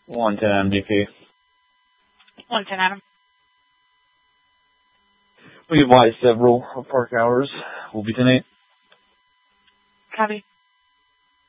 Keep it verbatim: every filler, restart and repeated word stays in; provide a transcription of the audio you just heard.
one ten M D P. one ten Adam. We advise several of park hours. We'll be ten eight. Copy.